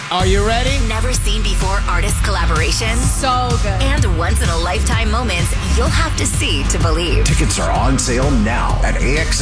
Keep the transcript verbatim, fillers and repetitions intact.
Are you ready? Never seen before artist collaborations. So good. And once in a lifetime moments you'll have to see to believe. Tickets are on sale now at A X